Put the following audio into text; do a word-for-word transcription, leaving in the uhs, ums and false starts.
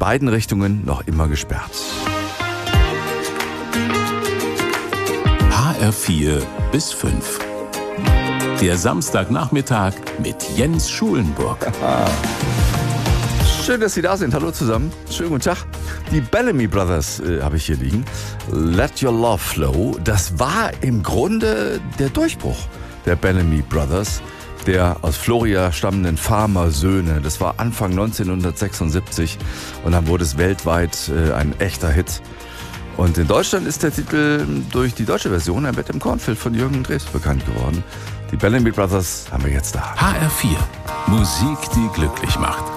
beiden Richtungen noch immer gesperrt. H R vier bis fünf. Der Samstagnachmittag mit Jens Schulenburg. Schön, dass Sie da sind. Hallo zusammen. Schönen guten Tag. Die Bellamy Brothers äh, habe ich hier liegen. Let Your Love Flow. Das war im Grunde der Durchbruch der Bellamy Brothers, der aus Florida stammenden Farmersöhne. Das war Anfang neunzehnhundertsechsundsiebzig und dann wurde es weltweit äh, ein echter Hit. Und in Deutschland ist der Titel durch die deutsche Version Ein Bett im Kornfeld von Jürgen Drews bekannt geworden. Die Bellamy Brothers haben wir jetzt da. H R vier. Musik, die glücklich macht.